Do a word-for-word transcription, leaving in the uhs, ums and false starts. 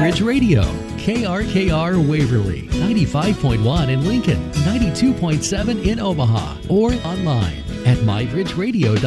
MyBridge Radio, K R K R Waverly, ninety-five point one in Lincoln, ninety-two point seven in Omaha, or online at my bridge radio dot com.